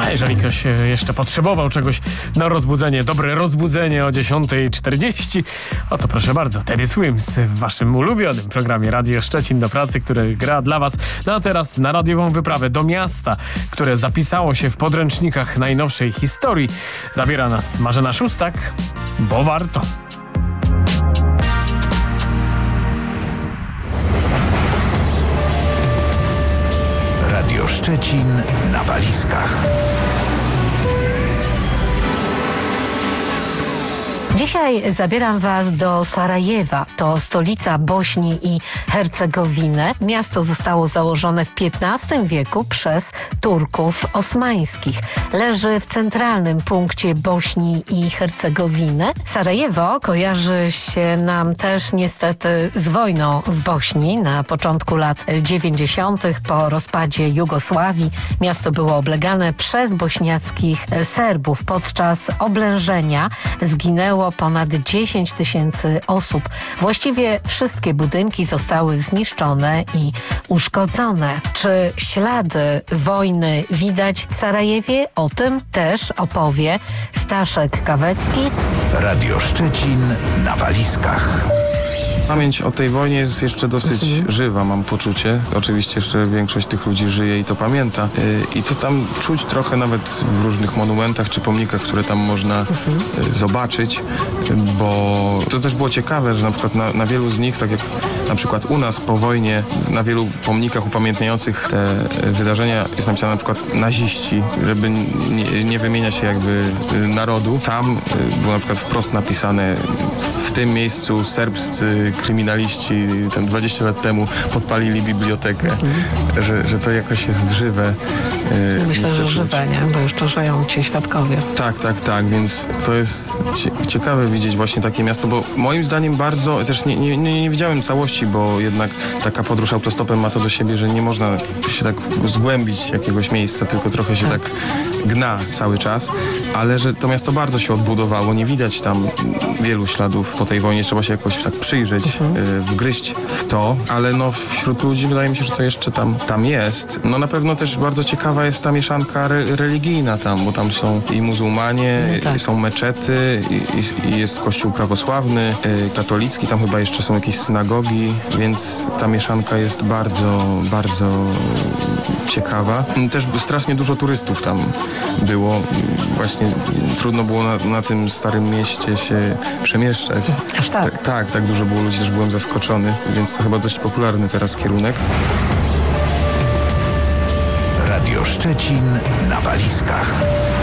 A jeżeli ktoś jeszcze potrzebował czegoś na rozbudzenie, dobre rozbudzenie o 10:40, to proszę bardzo, Teddy Swims w waszym ulubionym programie Radio Szczecin do pracy, który gra dla was. No a teraz na radiową wyprawę do miasta, które zapisało się w podręcznikach najnowszej historii, zabiera nas Marzena Szóstak, bo warto. Radio Szczecin na walizkach. Dzisiaj zabieram was do Sarajewa. To stolica Bośni i Hercegowiny. Miasto zostało założone w XV wieku przez Turków osmańskich. Leży w centralnym punkcie Bośni i Hercegowiny. Sarajewo kojarzy się nam też niestety z wojną w Bośni. Na początku lat 90. po rozpadzie Jugosławii miasto było oblegane przez bośniackich Serbów. Podczas oblężenia zginęło ponad 10 000 osób. Właściwie wszystkie budynki zostały zniszczone i uszkodzone. Czy ślady wojny widać w Sarajewie? O tym też opowie Staszek Kawecki. Radio Szczecin na walizkach. Pamięć o tej wojnie jest jeszcze dosyć żywa, mam poczucie. Oczywiście jeszcze większość tych ludzi żyje i to pamięta. I to tam czuć trochę nawet w różnych monumentach czy pomnikach, które tam można zobaczyć, bo to też było ciekawe, że na przykład na wielu z nich, tak jak na przykład u nas po wojnie, na wielu pomnikach upamiętniających te wydarzenia jest napisane na przykład naziści, żeby nie wymieniać się jakby narodu. Tam było na przykład wprost napisane: w tym miejscu serbscy kryminaliści 20 lat temu podpalili bibliotekę, że to jakoś jest żywe. Myślę, że żywe, nie? Bo jeszcze żyją ci świadkowie. Tak, więc to jest ciekawe widzieć właśnie takie miasto, bo moim zdaniem bardzo, też nie widziałem całości, bo jednak taka podróż autostopem ma to do siebie, że nie można się tak zgłębić jakiegoś miejsca, tylko trochę się tak gna cały czas, ale że to miasto bardzo się odbudowało, nie widać tam wielu śladów po tej wojnie, trzeba się jakoś tak przyjrzeć, wgryźć w to, ale no wśród ludzi wydaje mi się, że to jeszcze tam jest. No na pewno też bardzo ciekawa jest ta mieszanka religijna tam, bo tam są i muzułmanie, są meczety, i jest kościół prawosławny, katolicki, tam chyba jeszcze są jakieś synagogi, więc ta mieszanka jest bardzo, bardzo ciekawa. Też strasznie dużo turystów tam było. Właśnie trudno było na tym starym mieście się przemieszczać. Aż tak? Tak dużo było ludzi, też byłem zaskoczony, więc to chyba dość popularny teraz kierunek. Radio Szczecin na walizkach.